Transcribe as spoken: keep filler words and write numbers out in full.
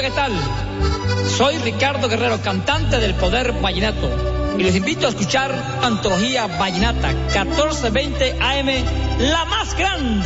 ¿qué tal? Soy Ricardo Guerrero, cantante del Poder Vallenato, y les invito a escuchar Antología Vallenata, catorce veinte A M, la más grande.